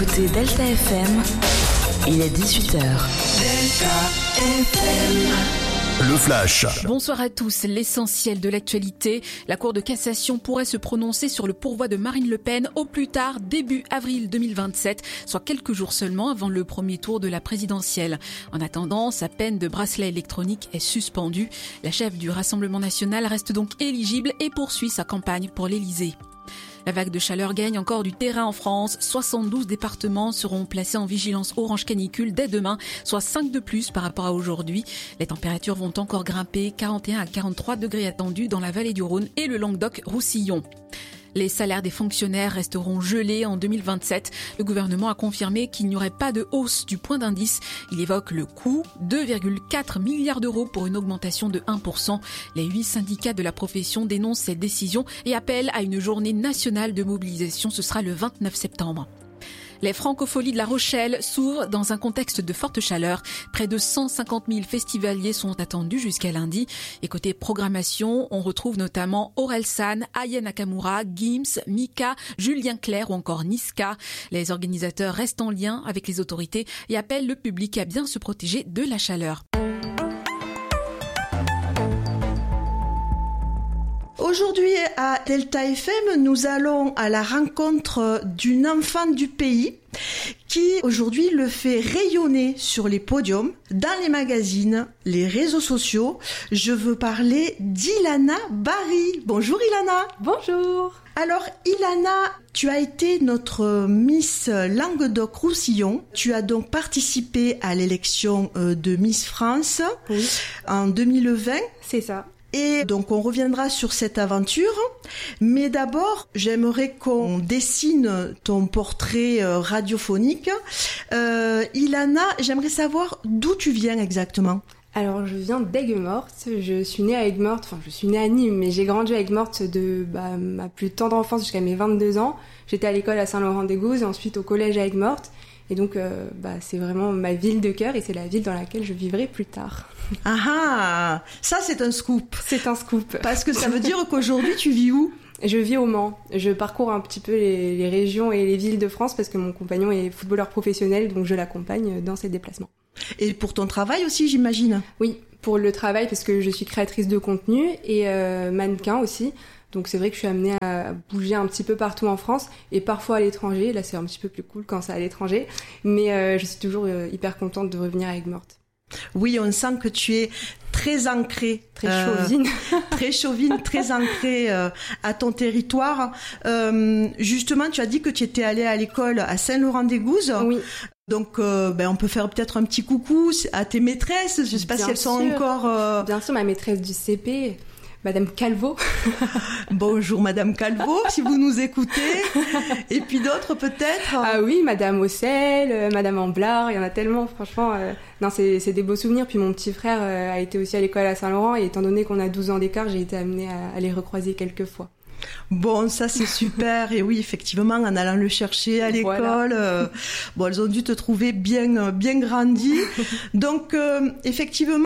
écoutez Delta FM, il est 18h. Delta FM. Le Flash. Bonsoir à tous. L'essentiel de l'actualité. La Cour de cassation pourrait se prononcer sur le pourvoi de Marine Le Pen au plus tard début avril 2027, soit quelques jours seulement avant le premier tour de la présidentielle. En attendant, sa peine de bracelet électronique est suspendue. La chef du Rassemblement national reste donc éligible et poursuit sa campagne pour l'Élysée. La vague de chaleur gagne encore du terrain en France. 72 départements seront placés en vigilance orange canicule dès demain, soit 5 de plus par rapport à aujourd'hui. Les températures vont encore grimper, 41 à 43 degrés attendus dans la vallée du Rhône et le Languedoc-Roussillon. Les salaires des fonctionnaires resteront gelés en 2027. Le gouvernement a confirmé qu'il n'y aurait pas de hausse du point d'indice. Il évoque le coût, 2,4 milliards d'euros pour une augmentation de 1%. Les 8 syndicats de la profession dénoncent cette décision et appellent à une journée nationale de mobilisation. Ce sera le 29 septembre. Les Francopholies de La Rochelle s'ouvrent dans un contexte de forte chaleur. Près de 150 000 festivaliers sont attendus jusqu'à lundi. Et côté programmation, on retrouve notamment Orelsan, Aya Nakamura, Gims, Mika, Julien Clerc ou encore Niska. Les organisateurs restent en lien avec les autorités et appellent le public à bien se protéger de la chaleur. Aujourd'hui à Delta FM, nous allons à la rencontre d'une enfant du pays qui aujourd'hui le fait rayonner sur les podiums, dans les magazines, les réseaux sociaux. Je veux parler d'Ilana Barry. Bonjour Ilana. Bonjour. Alors Ilana, tu as été notre Miss Languedoc-Roussillon. Tu as donc participé à l'élection de Miss France en 2020. C'est ça. Et donc on reviendra sur cette aventure, mais d'abord j'aimerais qu'on dessine ton portrait radiophonique. Ilana, j'aimerais savoir d'où tu viens exactement. Alors je viens d'Aigues-Mortes, je suis née à Aigues-Mortes, enfin je suis née à Nîmes, mais j'ai grandi à Aigues-Mortes de ma plus tendre enfance jusqu'à mes 22 ans. J'étais à l'école à Saint-Laurent-des-Gouzes et ensuite au collège à Aigues-Mortes. Et donc, c'est vraiment ma ville de cœur et c'est la ville dans laquelle je vivrai plus tard. Ah, ça c'est un scoop. C'est un scoop. Parce que ça veut dire qu'aujourd'hui tu vis où ? Je vis au Mans. Je parcours un petit peu les régions et les villes de France parce que mon compagnon est footballeur professionnel, donc je l'accompagne dans ses déplacements. Et pour ton travail aussi, j'imagine ? Oui, pour le travail parce que je suis créatrice de contenu et mannequin aussi. Donc c'est vrai que je suis amenée à bouger un petit peu partout en France et parfois à l'étranger. Là c'est un petit peu plus cool quand c'est à l'étranger. Mais je suis toujours hyper contente de revenir à Aigues-Mortes. Oui, on sent que tu es très ancrée. Très chauvine. Très chauvine, très ancrée à ton territoire. Justement, tu as dit que tu étais allée à l'école à Saint-Laurent-des-Gouzes. Oui. Donc, on peut faire peut-être un petit coucou à tes maîtresses. Je ne sais pas si elles sont encore... Bien sûr, ma maîtresse du CP... Madame Calvo. Bonjour Madame Calvo, si vous nous écoutez. Et puis d'autres peut-être. Ah oui, Madame Ossel, Madame Amblard, il y en a tellement, franchement. Non, c'est des beaux souvenirs. Puis mon petit frère a été aussi à l'école à Saint-Laurent et étant donné qu'on a 12 ans d'écart, j'ai été amenée à les recroiser quelques fois. Bon, ça c'est super. Et oui, effectivement, en allant le chercher à l'école, elles ont dû te trouver bien grandi. Donc, effectivement,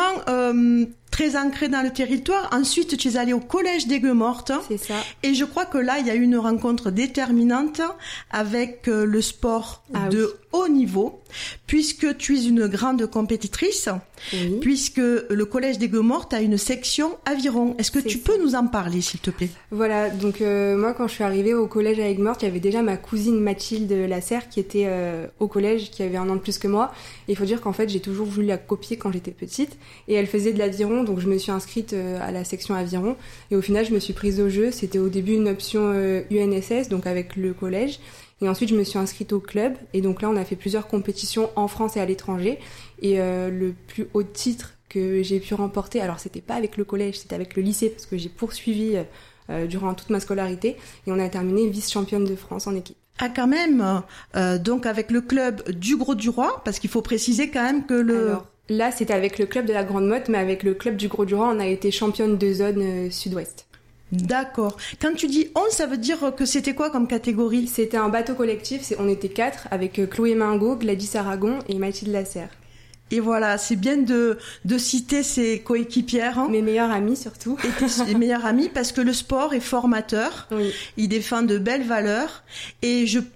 très ancré dans le territoire. Ensuite, tu es allée au collège d'Aigues-Mortes. C'est ça. Et je crois que là, il y a eu une rencontre déterminante avec le sport haut niveau, puisque tu es une grande compétitrice, puisque le collège d'Aigues-Mortes a une section aviron. Est-ce que tu peux nous en parler, s'il te plaît ? Voilà, donc moi, quand je suis arrivée au collège à Aigues-Mortes, il y avait déjà ma cousine Mathilde Lasserre qui était au collège, qui avait 1 an de plus que moi. Et il faut dire qu'en fait, j'ai toujours voulu la copier quand j'étais petite. Et elle faisait de l'aviron, donc je me suis inscrite à la section aviron. Et au final, je me suis prise au jeu. C'était au début une option UNSS, donc avec le collège. Et ensuite, je me suis inscrite au club. Et donc là, on a fait plusieurs compétitions en France et à l'étranger. Et le plus haut titre que j'ai pu remporter, alors c'était pas avec le collège, c'était avec le lycée, parce que j'ai poursuivi durant toute ma scolarité. Et on a terminé vice-championne de France en équipe. Ah quand même, donc avec le club du Grau-du-Roi, parce qu'il faut préciser quand même que Alors, là, c'était avec le club de la Grande Motte, mais avec le club du Grau-du-Roi, on a été championne de zone sud-ouest. D'accord. Quand tu dis on, ça veut dire que c'était quoi comme catégorie ? C'était un bateau collectif, on était 4 avec Chloé Mingot, Gladys Aragon et Mathilde Lasserre. Et voilà, c'est bien de citer ses coéquipières. Mes meilleures amies surtout. Et tes meilleures amies, parce que le sport est formateur. Oui. Il défend de belles valeurs. Et je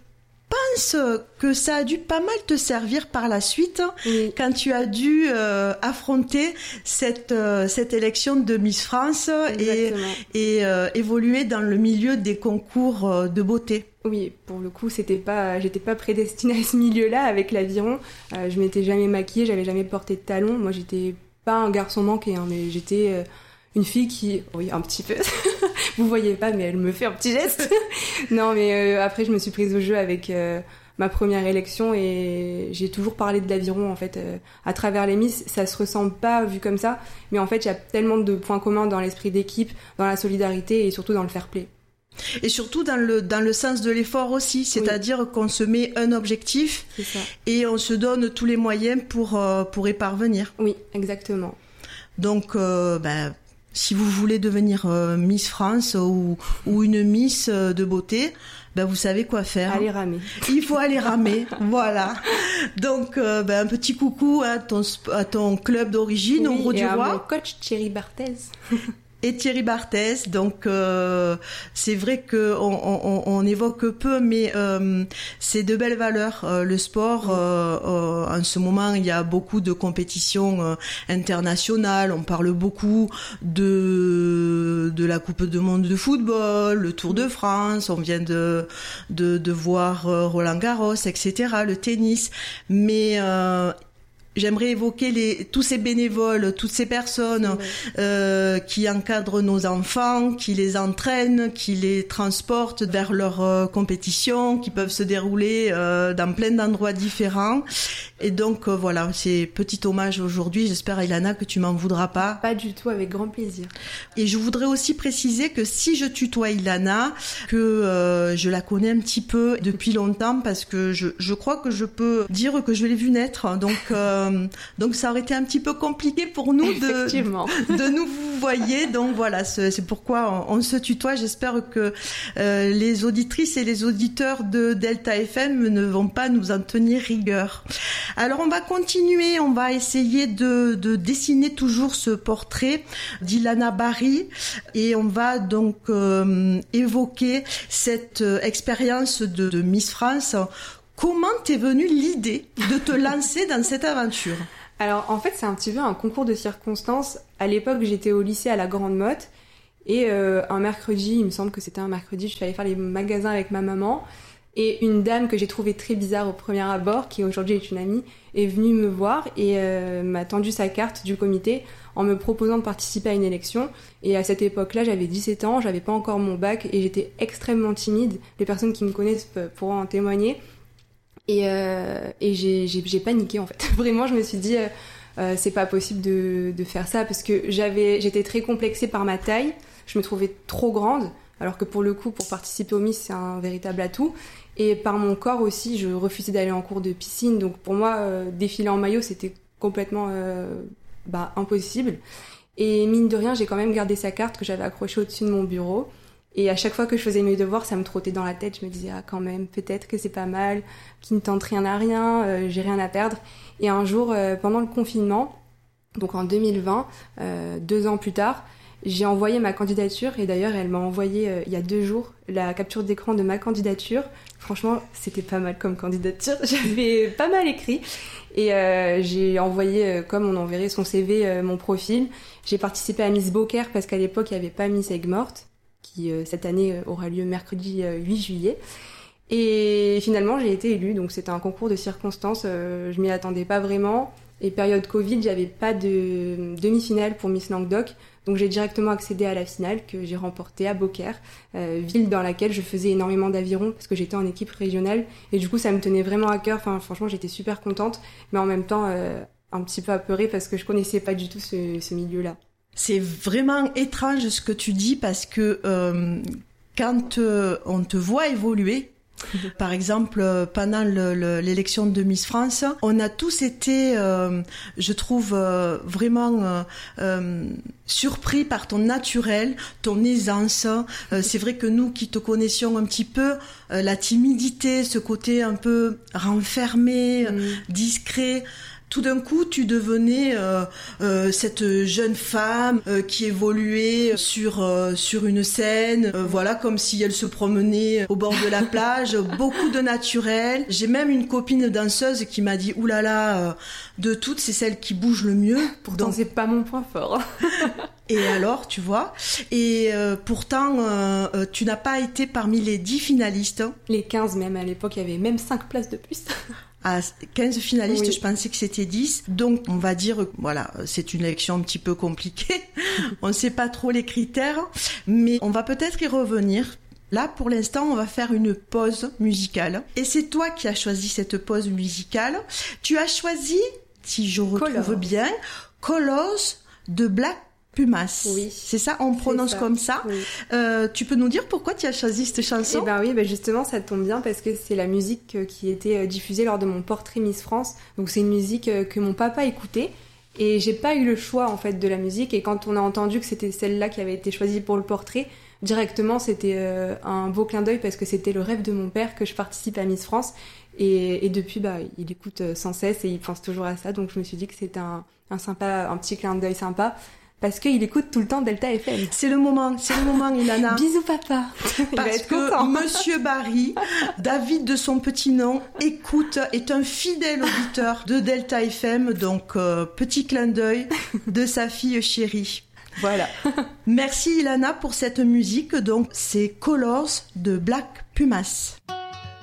pense que ça a dû pas mal te servir par la suite quand tu as dû affronter cette élection de Miss France et évoluer dans le milieu des concours de beauté. Oui, pour le coup, j'étais pas prédestinée à ce milieu-là avec l'aviron. Je m'étais jamais maquillée, j'avais jamais porté de talons. Moi, j'étais pas un garçon manqué, mais j'étais une fille qui, oui, un petit peu. Vous voyez pas, mais elle me fait un petit geste. Non, mais après, je me suis prise au jeu avec ma première élection et j'ai toujours parlé de l'aviron en fait à travers les Miss. Ça se ressemble pas vu comme ça, mais en fait, il y a tellement de points communs dans l'esprit d'équipe, dans la solidarité et surtout dans le fair play. Et surtout dans le sens de l'effort aussi, c'est-à-dire qu'on se met un objectif et on se donne tous les moyens pour y parvenir. Oui, exactement. Donc, si vous voulez devenir Miss France ou une Miss de beauté, vous savez quoi faire. Aller ramer. Il faut aller ramer, voilà. Donc, un petit coucou à ton club d'origine, au Gros du Roi. Et à mon coach Thierry Barthez. Et Thierry Barthez, donc c'est vrai que on évoque peu, mais c'est de belles valeurs. Le sport, en ce moment, il y a beaucoup de compétitions internationales. On parle beaucoup de la Coupe du Monde de football, le Tour de France. On vient de voir Roland Garros, etc. Le tennis, mais j'aimerais évoquer tous ces bénévoles, toutes ces personnes qui encadrent nos enfants, qui les entraînent, qui les transportent vers leurs compétitions, qui peuvent se dérouler dans plein d'endroits différents. Et donc voilà, c'est petit hommage aujourd'hui. J'espère, Ilana, que tu m'en voudras pas. Pas du tout, avec grand plaisir. Et je voudrais aussi préciser que si je tutoie Ilana, que je la connais un petit peu depuis longtemps, parce que je crois que je peux dire que je l'ai vue naître. Donc ça aurait été un petit peu compliqué pour nous de nous voyer. Donc voilà, c'est pourquoi on se tutoie. J'espère que les auditrices et les auditeurs de Delta FM ne vont pas nous en tenir rigueur. Alors on va continuer, on va essayer de dessiner toujours ce portrait d'Ilana Barry et on va donc évoquer cette expérience de Miss France. Comment t'es venue l'idée de te lancer dans cette aventure ? Alors en fait c'est un petit peu un concours de circonstances. À l'époque j'étais au lycée à la Grande Motte et un mercredi, il me semble que c'était un mercredi, je suis allée faire les magasins avec ma maman et une dame que j'ai trouvée très bizarre au premier abord, qui aujourd'hui est une amie, est venue me voir et m'a tendu sa carte du comité en me proposant de participer à une élection. Et à cette époque-là, j'avais 17 ans, j'avais pas encore mon bac et j'étais extrêmement timide. Les personnes qui me connaissent pourront en témoigner. Et j'ai paniqué en fait. Vraiment, je me suis dit c'est pas possible de faire ça parce que j'étais très complexée par ma taille. Je me trouvais trop grande, alors que pour le coup, pour participer au Miss, c'est un véritable atout. Et par mon corps aussi, je refusais d'aller en cours de piscine. Donc pour moi, défiler en maillot, c'était complètement impossible. Et mine de rien, j'ai quand même gardé sa carte que j'avais accrochée au-dessus de mon bureau. Et à chaque fois que je faisais mes devoirs, ça me trottait dans la tête. Je me disais, quand même, peut-être que c'est pas mal, qu'il ne tente rien à rien, j'ai rien à perdre. Et un jour, pendant le confinement, donc en 2020, 2 ans plus tard, j'ai envoyé ma candidature. Et d'ailleurs, elle m'a envoyé, il y a 2 jours, la capture d'écran de ma candidature. Franchement, c'était pas mal comme candidature. J'avais pas mal écrit. Et j'ai envoyé, comme on enverrait son CV, mon profil. J'ai participé à Miss Beaucaire parce qu'à l'époque, il n'y avait pas Miss Aigues-Mortes, qui cette année aura lieu mercredi 8 juillet. Et finalement, j'ai été élue, donc c'était un concours de circonstances, je m'y attendais pas vraiment. Et période Covid, j'avais pas de demi-finale pour Miss Languedoc, donc j'ai directement accédé à la finale que j'ai remportée à Beaucaire, ville dans laquelle je faisais énormément d'aviron parce que j'étais en équipe régionale. Et du coup, ça me tenait vraiment à cœur, enfin franchement, j'étais super contente, mais en même temps un petit peu apeurée parce que je connaissais pas du tout ce milieu-là. C'est vraiment étrange ce que tu dis parce que quand on te voit évoluer, par exemple pendant l'élection de Miss France, on a tous été, je trouve, vraiment surpris par ton naturel, ton aisance. C'est vrai que nous qui te connaissions un petit peu, la timidité, ce côté un peu renfermé, discret, tout d'un coup tu devenais cette jeune femme qui évoluait sur une scène, voilà, comme si elle se promenait au bord de la plage, beaucoup de naturel. J'ai même une copine danseuse qui m'a dit oulala, de toutes c'est celle qui bouge le mieux. Pourtant donc... c'est pas mon point fort. Et alors, tu vois, et pourtant, tu n'as pas été parmi les 10 finalistes. Les 15 même, à l'époque, il y avait même 5 places de plus. À 15 finalistes, oui. Je pensais que c'était 10. Donc, on va dire, voilà, c'est une élection un petit peu compliquée. On ne sait pas trop les critères, mais on va peut-être y revenir. Là, pour l'instant, on va faire une pause musicale. Et c'est toi qui as choisi cette pause musicale. Tu as choisi, si je retrouve bien, Colors de Black Pumas. Oui. C'est ça, on prononce comme ça. Oui. Tu peux nous dire pourquoi tu as choisi cette chanson ? Eh ben oui, justement, ça tombe bien parce que c'est la musique qui était diffusée lors de mon portrait Miss France. Donc c'est une musique que mon papa écoutait. Et j'ai pas eu le choix en fait de la musique. Et quand on a entendu que c'était celle-là qui avait été choisie pour le portrait, directement c'était un beau clin d'œil parce que c'était le rêve de mon père que je participe à Miss France. Et depuis, il écoute sans cesse et il pense toujours à ça. Donc je me suis dit que c'était un petit clin d'œil sympa. Parce qu'il écoute tout le temps Delta FM. C'est le moment, Ilana. Bisous papa. Parce que Monsieur Barry, David de son petit nom, est un fidèle auditeur de Delta FM. Donc, petit clin d'œil de sa fille chérie. Voilà. Merci Ilana pour cette musique. Donc, c'est Colors de Black Pumas.